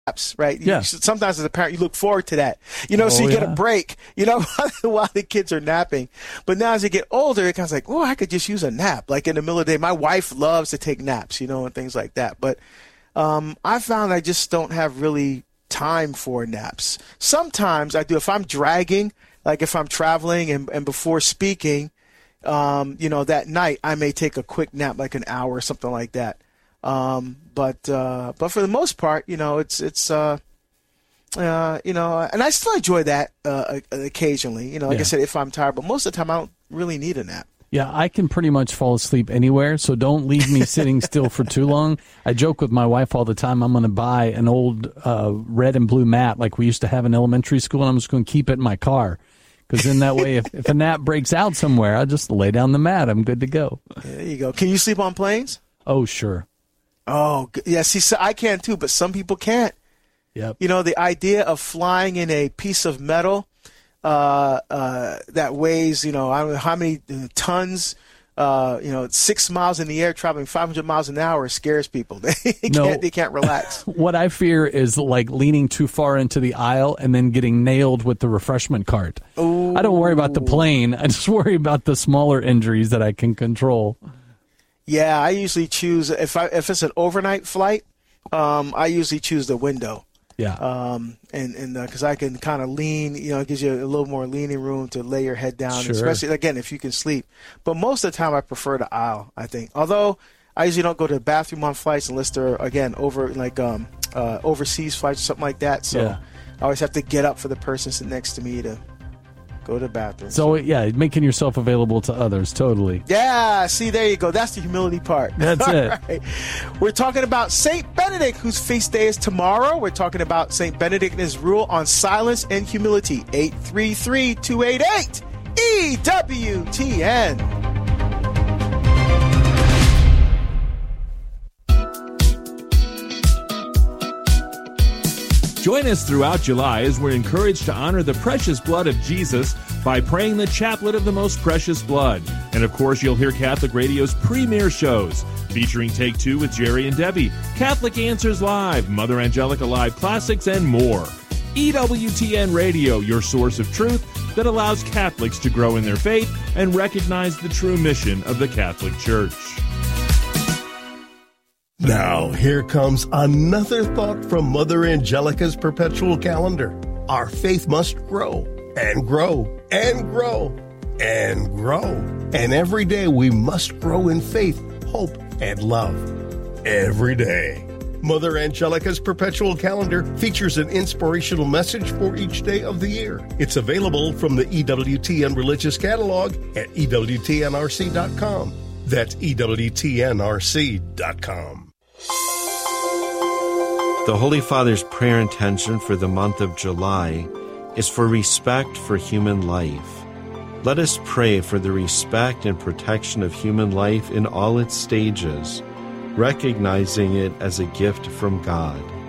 right? Yeah. Sometimes as a parent, you look forward to that, so you get a break, while the kids are napping. But now as you get older, it kind of like, oh, I could just use a nap. Like in the middle of the day, my wife loves to take naps, and things like that. But I found I just don't have really time for naps. Sometimes I do. If I'm dragging, like if I'm traveling and before speaking, that night I may take a quick nap, like an hour or something like that. But for the most part, it's and I still enjoy that occasionally. Like I said, if I'm tired, but most of the time I don't really need a nap. Yeah, I can pretty much fall asleep anywhere, so don't leave me sitting still for too long. I joke with my wife all the time, I'm going to buy an old red and blue mat like we used to have in elementary school, and I'm just going to keep it in my car. Because then that way, if a nap breaks out somewhere, I'll just lay down the mat. I'm good to go. There you go. Can you sleep on planes? Oh, sure. Oh, yeah. See, so I can too, but some people can't. Yep. The idea of flying in a piece of metal that weighs, I don't know how many tons, 6 miles in the air, traveling 500 miles an hour scares people. They can't relax. What I fear is like leaning too far into the aisle and then getting nailed with the refreshment cart. Ooh. I don't worry about the plane. I just worry about the smaller injuries that I can control. Yeah, I usually choose, if it's an overnight flight, I usually choose the window. Yeah. And because I can kind of lean, it gives you a little more leaning room to lay your head down, Sure. especially, again, if you can sleep. But most of the time I prefer the aisle, I think. Although I usually don't go to the bathroom on flights unless they're, again, overseas flights or something like that. So Yeah. I always have to get up for the person sitting next to me to go to the bathroom. So, yeah, making yourself available to others, totally. Yeah, see, there you go. That's the humility part. That's it. Right. We're talking about St. Benedict, whose feast day is tomorrow. We're talking about St. Benedict and his rule on silence and humility. 833-288-EWTN. Join us throughout July as we're encouraged to honor the precious blood of Jesus by praying the Chaplet of the Most Precious Blood. And of course, you'll hear Catholic Radio's premier shows featuring Take Two with Jerry and Debbie, Catholic Answers Live, Mother Angelica Live Classics, and more. EWTN Radio, your source of truth that allows Catholics to grow in their faith and recognize the true mission of the Catholic Church. Now, here comes another thought from Mother Angelica's perpetual calendar. Our faith must grow and grow and grow and grow. And every day we must grow in faith, hope, and love. Every day. Mother Angelica's perpetual calendar features an inspirational message for each day of the year. It's available from the EWTN Religious Catalog at EWTNRC.com. That's EWTNRC.com. The Holy Father's prayer intention for the month of July is for respect for human life. Let us pray for the respect and protection of human life in all its stages, recognizing it as a gift from God.